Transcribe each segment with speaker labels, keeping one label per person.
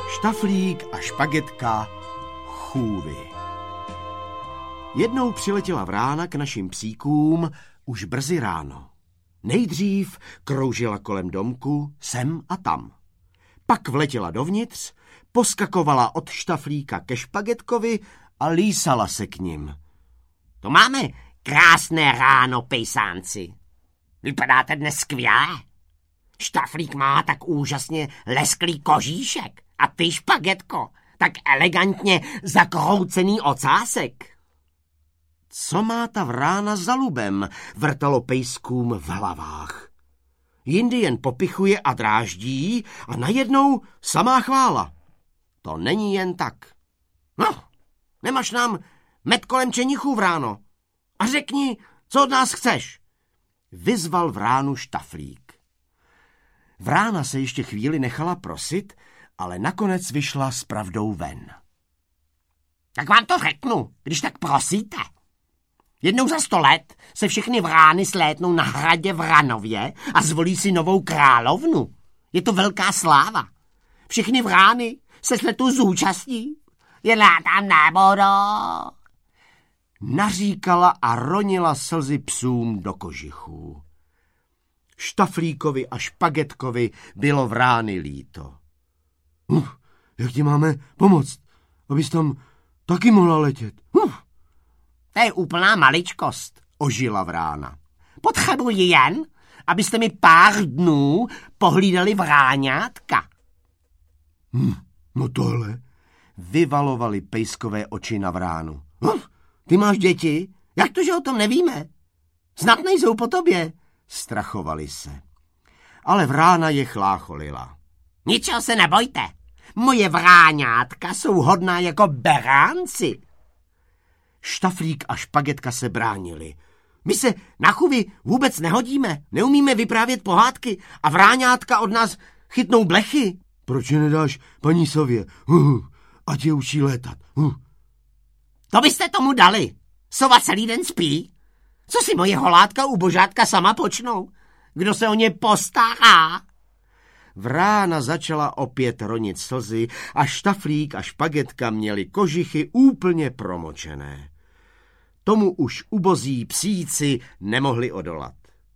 Speaker 1: Štaflík a Špagetka chůvy. Jednou přiletěla vrána k našim psíkům už brzy ráno. Nejdřív kroužila kolem domku sem a tam. Pak vletěla dovnitř, poskakovala od Štaflíka ke Špagetkovi a lísala se k nim.
Speaker 2: To máme krásné ráno, pejsánci. Vypadáte dnes skvěle. Štaflík má tak úžasně lesklý kožíšek a ty, Špagetko, tak elegantně zakroucený ocásek.
Speaker 1: Co má ta vrána za lubem, vrtalo pejskům v hlavách. Jindy jen popichuje a dráždí a najednou samá chvála. To není jen tak. No, nemáš nám met kolem čenichů, vráno. A řekni, co od nás chceš. Vyzval vránu Štaflík. Vrána se ještě chvíli nechala prosit, ale nakonec vyšla s pravdou ven.
Speaker 2: Tak vám to řeknu, když tak prosíte. Jednou za 100 let se všechny vrány slétnou na hradě v Ranově a zvolí si novou královnu. Je to velká sláva. Všechny vrány se sletu zúčastní, jen já tam nebudu.
Speaker 1: Naříkala a ronila slzy psům do kožichů. Štaflíkovi a Špagetkovi bylo vrány líto. Jak ti máme pomoct, abys tam taky mohla letět?
Speaker 2: To je úplná maličkost,
Speaker 1: ožila vrána.
Speaker 2: Potřebuji jen, abyste mi pár dnů pohlídali vráňátka.
Speaker 1: No tohle, vyvalovali pejskové oči na vránu. Ty máš děti?
Speaker 2: Jak to, že o tom nevíme? Snad nejsou po tobě.
Speaker 1: Strachovali se. Ale vrána je chlácholila.
Speaker 2: Ničeho se nebojte. Moje vráňátka jsou hodná jako beránci.
Speaker 1: Štaflík a Špagetka se bránili. My se na chůvy vůbec nehodíme, neumíme vyprávět pohádky a vráňátka od nás chytnou blechy. Proč je nedáš paní sově? Ať je učí létat.
Speaker 2: To byste tomu dali. Sova celý den spí. Co si moje holátka ubožátka sama počnou? Kdo se o ně postará?
Speaker 1: Vrána začala opět ronit slzy a Štaflík a Špagetka měli kožichy úplně promočené. Tomu už ubozí psíci nemohli odolat.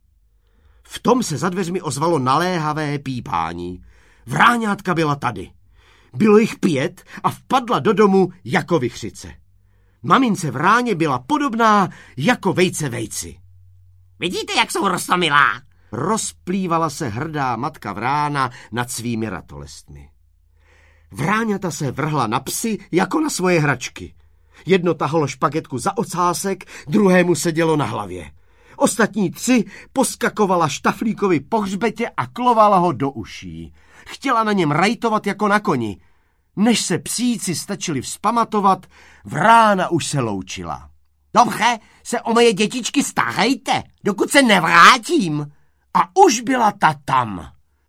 Speaker 1: V tom se za dveřmi ozvalo naléhavé pípání. Vráňátka byla tady. Bylo jich 5 a vpadla do domu jako vichřice. Mamince vráně byla podobná jako vejce vejci.
Speaker 2: Vidíte, jak jsou roztomilá?
Speaker 1: Rozplývala se hrdá matka vrána nad svými ratolestmi. Vráňata se vrhla na psy jako na svoje hračky. Jedno tahalo Špagetku za ocásek, druhému sedělo na hlavě. Ostatní 3 poskakovala Štaflíkovi po hřbetě a klovala ho do uší. Chtěla na něm rajtovat jako na koni. Než se psíci stačili vzpamatovat, vrána už se loučila.
Speaker 2: Dobře, se o moje dětičky starejte, dokud se nevrátím.
Speaker 1: A už byla ta tam.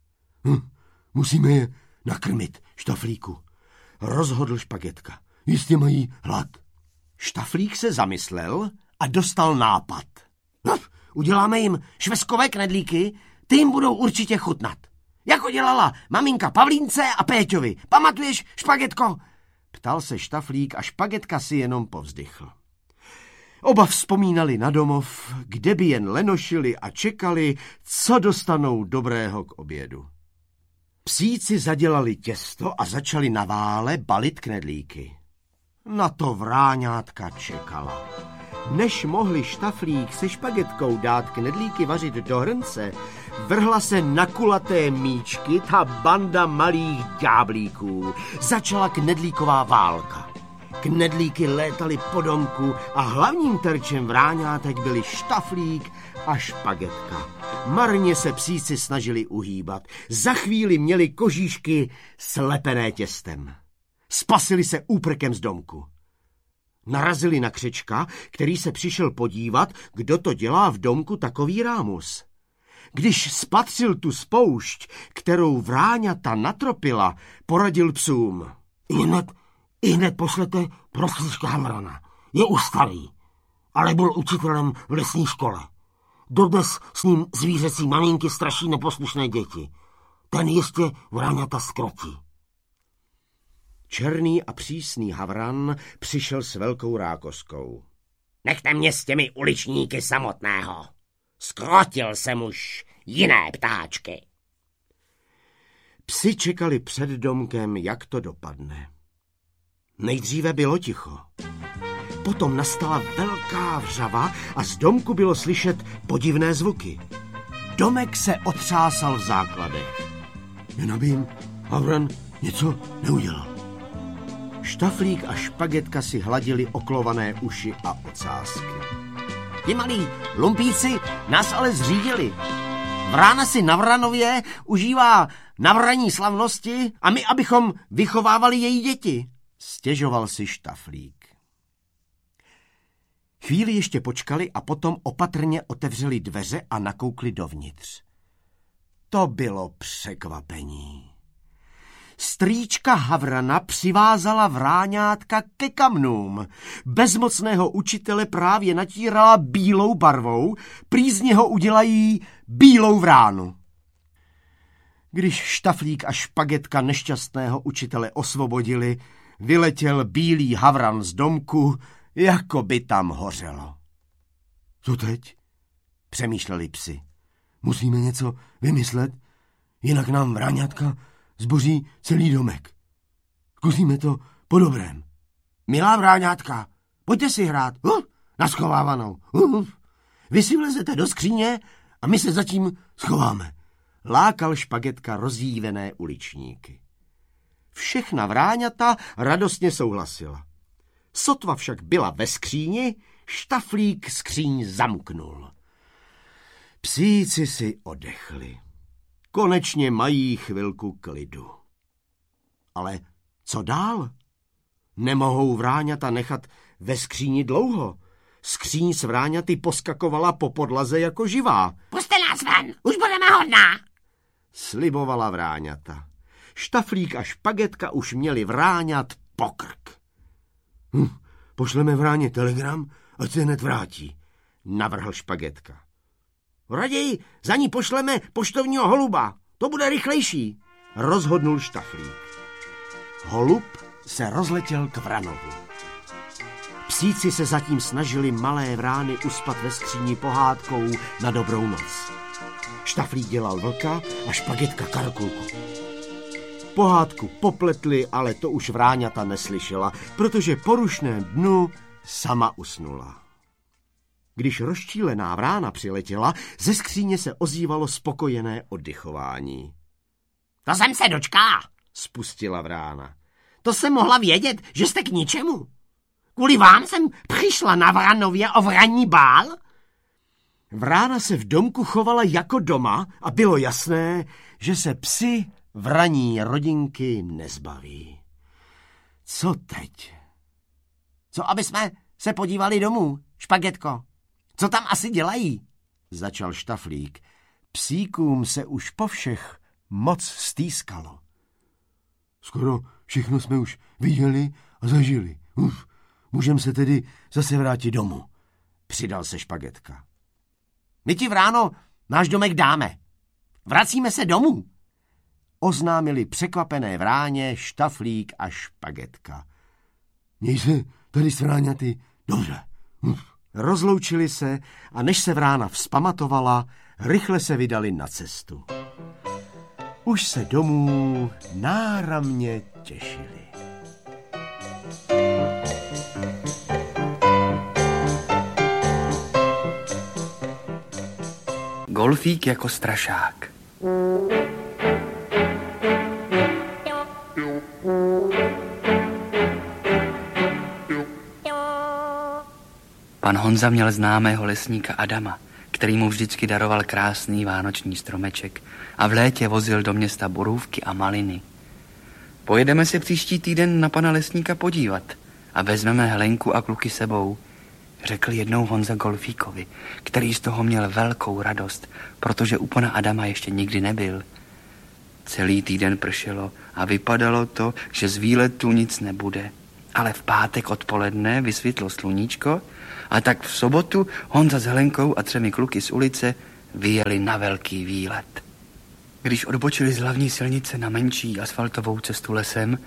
Speaker 1: Musíme je nakrmit, Štaflíku, rozhodl Špagetka. Jistě mají hlad. Štaflík se zamyslel a dostal nápad.
Speaker 2: Uděláme jim šveskové knedlíky, ty jim budou určitě chutnat. Jako dělala maminka Pavlínce a Péťovi. Pamatuješ, Špagetko?
Speaker 1: Ptal se Štaflík a Špagetka si jenom povzdychl. Oba vzpomínali na domov, kde by jen lenošili a čekali, co dostanou dobrého k obědu. Psíci zadělali těsto a začali na vále balit knedlíky. Na to vráňátka čekala. Než mohli Štaflík se Špagetkou dát knedlíky vařit do hrnce, vrhla se na kulaté míčky ta banda malých ďáblíků. Začala knedlíková válka. Knedlíky létaly po domku a hlavním terčem vráňátek byli Štaflík a Špagetka. Marně se psíci snažili uhýbat. Za chvíli měli kožíšky slepené těstem. Spasili se úprkem z domku. Narazili na Křečka, který se přišel podívat, kdo to dělá v domku takový rámus. Když spatřil tu spoušť, kterou vráňata natropila, poradil psům.
Speaker 2: Ihned pošlete pro Křečka Hamrana. Je už starý, ale byl učitelem v lesní škole. Dodnes s ním zvířecí maminky straší neposlušné děti. Ten ještě vráňata zkrotí.
Speaker 1: Černý a přísný havran přišel s velkou rákoskou.
Speaker 2: Nechte mě s těmi uličníky samotného. Skrotil jsem už jiné ptáčky.
Speaker 1: Psi čekali před domkem, jak to dopadne. Nejdříve bylo ticho. Potom nastala velká vřava a z domku bylo slyšet podivné zvuky. Domek se otřásal v základech. Nenabím, havran něco neudělal. Štaflík a Špagetka si hladili oklované uši a ocásky.
Speaker 2: Ti malí lumpíci nás ale zřídili. Vrána si na Vranově užívá navraní slavnosti a my, abychom vychovávali její děti.
Speaker 1: Stěžoval si Štaflík. Chvíli ještě počkali a potom opatrně otevřeli dveře a nakoukli dovnitř. To bylo překvapení. Strýčka Havrana přivázala vráňátka ke kamnům. Bezmocného učitele právě natírala bílou barvou, prý z něho udělají bílou vránu. Když Štaflík a Špagetka nešťastného učitele osvobodili, vyletěl bílý havran z domku, jako by tam hořelo. Co teď? Přemýšleli psi. Musíme něco vymyslet, jinak nám vráňátka zboří celý domek. Zkusíme to po dobrém. Milá vráňátka, pojďte si hrát. Naschovávanou. Vy si vlezete do skříně a my se zatím schováme. Lákal Špagetka rozdívené uličníky. Všechna vráňata radostně souhlasila. Sotva však byla ve skříni, Štaflík skříň zamknul. Psíci si oddechli. Konečně mají chvilku klidu. Ale co dál? Nemohou vráňata nechat ve skříni dlouho. Skříň s vráňaty poskakovala po podlaze jako živá.
Speaker 2: Puste nás ven, už budeme hodná,
Speaker 1: slibovala vráňata. Štaflík a Špagetka už měli vráňat po krk. Pošleme vráně telegram, ať se hned vrátí, navrhl Špagetka. Raději za ní pošleme poštovního holuba, to bude rychlejší, rozhodnul Štaflík. Holub se rozletěl k Vranovu. Psíci se zatím snažili malé vrány uspat ve skříni pohádkou na dobrou noc. Štaflík dělal vlka a Špagetka karkulku. Pohádku popletli, ale to už vráňata neslyšela, protože po rušném dnu sama usnula. Když rozčílená vrána přiletěla, ze skříně se ozývalo spokojené oddychování.
Speaker 2: To jsem se dočká,
Speaker 1: spustila vrána.
Speaker 2: To jsem mohla vědět, že jste k ničemu. Kvůli vám jsem přišla na Vranově o vranní bál.
Speaker 1: Vrána se v domku chovala jako doma a bylo jasné, že se psi vraní rodinky nezbaví. Co teď?
Speaker 2: Co aby jsme se podívali domů, Špagetko? Co tam asi dělají?
Speaker 1: Začal Štaflík. Psíkům se už po všech moc stýskalo. Skoro všechno jsme už viděli a zažili. Můžeme se tedy zase vrátit domů, přidal se Špagetka.
Speaker 2: My ti, Vráno, náš domek dáme. Vracíme se domů,
Speaker 1: oznámili překvapené vráně Štaflík a Špagetka. Měj se tady s vráňaty dobře. Rozloučili se a než se vrána vzpamatovala, rychle se vydali na cestu. Už se domů náramně těšili.
Speaker 3: Golfík jako strašák. Pan Honza měl známého lesníka Adama, který mu vždycky daroval krásný vánoční stromeček a v létě vozil do města borůvky a maliny. Pojedeme se příští týden na pana lesníka podívat a vezmeme Helenku a kluky sebou, řekl jednou Honza Golfíkovi, který z toho měl velkou radost, protože u pana Adama ještě nikdy nebyl. Celý týden pršelo a vypadalo to, že z výletu nic nebude. Ale v pátek odpoledne vysvětlo sluníčko a tak v sobotu Honza s Helenkou a 3 kluky z ulice vyjeli na velký výlet. Když odbočili z hlavní silnice na menší asfaltovou cestu lesem,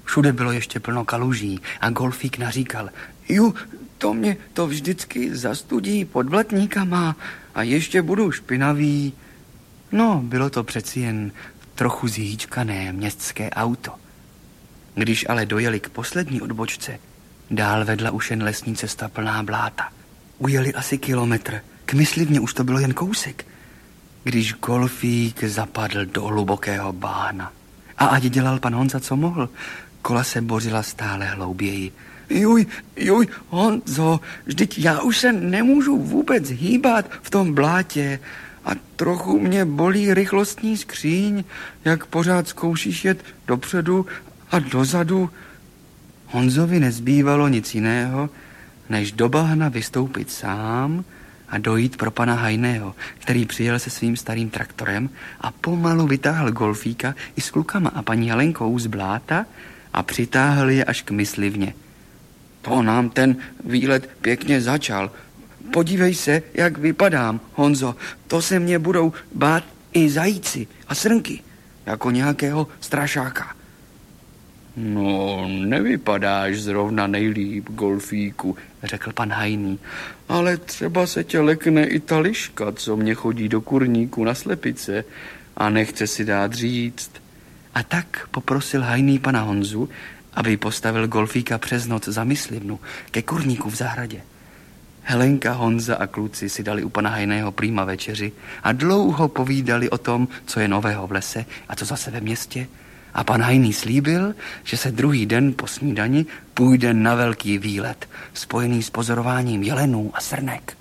Speaker 3: Všude bylo ještě plno kaluží a Golfík naříkal: Ju, to mě to vždycky zastudí pod blatníkama a ještě budu špinavý. No, bylo to přeci jen trochu zhýčkané městské auto. Když ale dojeli k poslední odbočce, dál vedla už jen lesní cesta plná bláta. Ujeli asi kilometr, k myslivně už to bylo jen kousek, když Golfík zapadl do hlubokého bahna. A ať dělal pan Honza, co mohl, kola se bořila stále hlouběji. Juj, Honzo, vždyť já už se nemůžu vůbec hýbat v tom blátě a trochu mě bolí rychlostní skříň, jak pořád zkoušíš jet dopředu a dozadu. Honzovi nezbývalo nic jiného, než do bahna vystoupit sám a dojít pro pana Hajného, který přijel se svým starým traktorem a pomalu vytáhl Golfíka i s klukama a paní Helenkou z bláta a přitáhl je až k myslivně. To nám ten výlet pěkně začal. Podívej se, jak vypadám, Honzo. To se mě budou bát i zajíci a srnky, jako nějakého strašáka. No, nevypadáš zrovna nejlíp, Golfíku, řekl pan Hajný, ale třeba se tě lekne i ta liška, co mě chodí do kurníku na slepice a nechce si dát říct. A tak poprosil Hajný pana Honzu, aby postavil Golfíka přes noc za myslivnu ke kurníku v zahradě. Helenka, Honza a kluci si dali u pana Hajného prýma večeři a dlouho povídali o tom, co je nového v lese a co zase ve městě. A pan Hajný slíbil, že se druhý den po snídani půjde na velký výlet, spojený s pozorováním jelenů a srnek.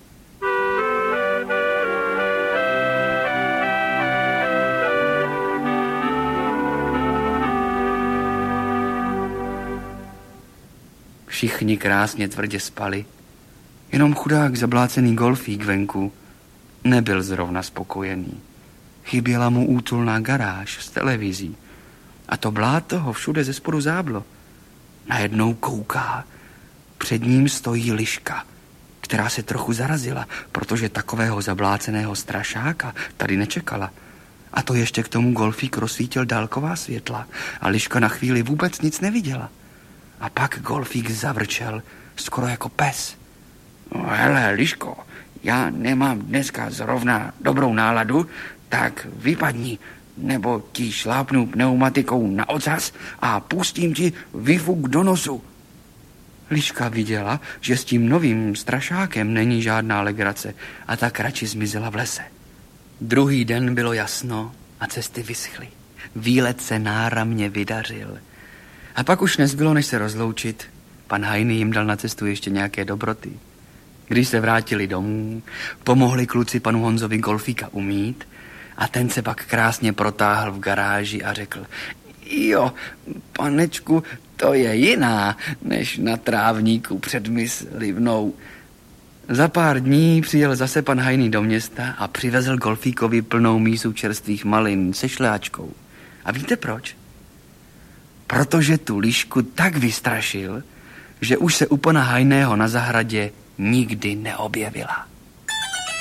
Speaker 3: Všichni krásně tvrdě spali, jenom chudák zablácený Golfík venku nebyl zrovna spokojený. Chyběla mu útulná garáž s televizí a to bláto ho všude ze spodu záblo. Najednou kouká, před ním stojí liška, která se trochu zarazila, protože takového zabláceného strašáka tady nečekala. A to ještě k tomu Golfík rozsvítil dálková světla a liška na chvíli vůbec nic neviděla. A pak Golfík zavrčel, skoro jako pes. No, hele, liško, já nemám dneska zrovna dobrou náladu, tak vypadni, nebo ti šlápnu pneumatikou na ocas a pustím ti výfuk do nosu. Liška viděla, že s tím novým strašákem není žádná legrace a tak radši zmizela v lese. Druhý den bylo jasno a cesty vyschly. Výlet se náramně vydařil. A pak už nezbylo, než se rozloučit. Pan Hajný jim dal na cestu ještě nějaké dobroty. Když se vrátili domů, pomohli kluci panu Honzovi Golfíka umýt a ten se pak krásně protáhl v garáži a řekl: Jo, panečku, to je jiná, než na trávníku před myslivnou. Za pár dní přijel zase pan Hajný do města a přivezl Golfíkovi plnou mísu čerstvých malin se šlehačkou. A víte proč? Protože tu lišku tak vystrašil, že už se u pana Hajného na zahradě nikdy neobjevila.